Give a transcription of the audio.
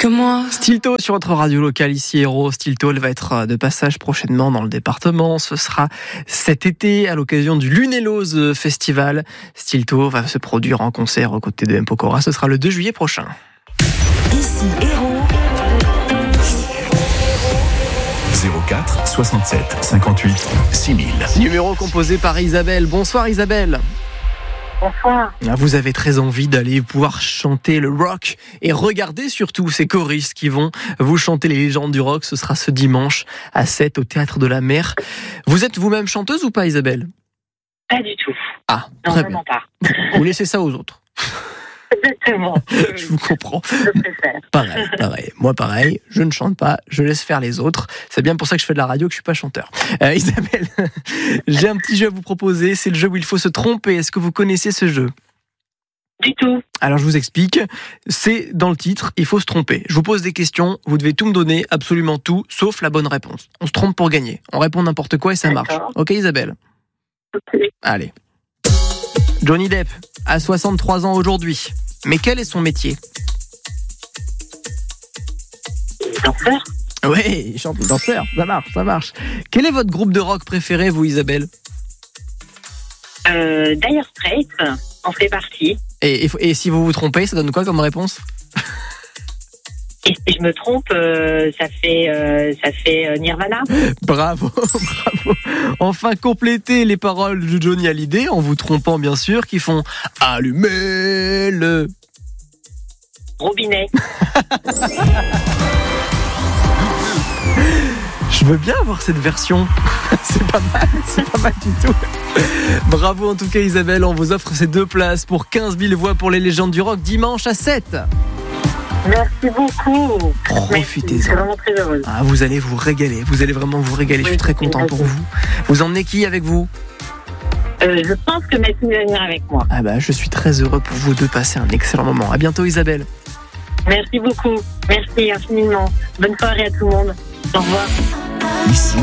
que moi. Stilto sur votre radio locale ici Héros. Stilto, elle va être de passage prochainement dans le département. Ce sera cet été à l'occasion du Lunelose Festival. Stilto va se produire en concert aux côtés de M. Pokora. Ce sera le 2 juillet prochain. Ici Héros. 04 67 58 6000. Numéro composé par Isabelle. Bonsoir Isabelle. Bonsoir. Vous avez très envie d'aller pouvoir chanter le rock et regarder surtout ces choristes qui vont vous chanter les légendes du rock. Ce sera ce dimanche à 7 au Théâtre de la Mer. Vous êtes vous-même chanteuse ou pas Isabelle ? Pas du tout. Ah, Non, très vraiment bien. pas. Vous laissez ça aux autres. Exactement. Je vous comprends. Je préfère. Pareil. Moi, pareil. Je ne chante pas. Je laisse faire les autres. C'est bien pour ça que je fais de la radio, que je suis pas chanteur. Isabelle, j'ai un petit jeu à vous proposer. C'est le jeu où il faut se tromper. Est-ce que vous connaissez ce jeu ? Du tout. Alors, je vous explique. C'est dans le titre. Il faut se tromper. Je vous pose des questions. Vous devez tout me donner, absolument tout, sauf la bonne réponse. On se trompe pour gagner. On répond n'importe quoi et ça marche. D'accord. Ok, Isabelle ? Ok. Allez. Johnny Depp a 63 ans aujourd'hui. Mais quel est son métier ? Danseur. Oui, il chante le danseur, ça marche. Quel est votre groupe de rock préféré, vous, Isabelle ? Dire Straits, on fait partie. Et si vous vous trompez, ça donne quoi comme réponse ? Et si je me trompe, ça fait Nirvana. Bravo. Enfin, complétez les paroles de Johnny Hallyday, en vous trompant bien sûr, qui font « Allumez le... » Robinet. Je veux bien avoir cette version. C'est pas mal du tout. Bravo en tout cas Isabelle, on vous offre ces 2 places pour 15 000 voix pour les légendes du rock dimanche à 7. Merci beaucoup. Profitez-en. Je suis vraiment très heureuse. Ah, vous allez vous régaler, vous allez vraiment vous régaler, je suis très content pour vous. Vous emmenez qui avec vous ? Je pense que Mathilde va venir avec moi. Ah bah je suis très heureux pour vous de passer un excellent moment. À bientôt Isabelle. Merci beaucoup. Merci infiniment. Bonne soirée à tout le monde. Au revoir. Ici